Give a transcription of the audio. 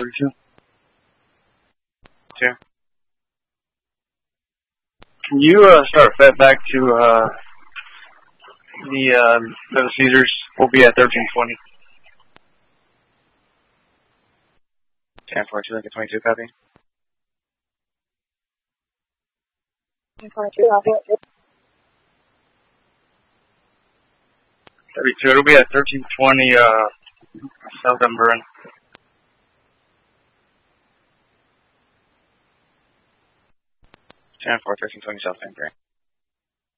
42. 2. Can you start FET back to the Little Caesars? We'll be at 1320. 10-42, like a 22 copy. 22 copy. 32, it'll be at 1320 South Dunburn. 10-4, 1320 South Dunburn.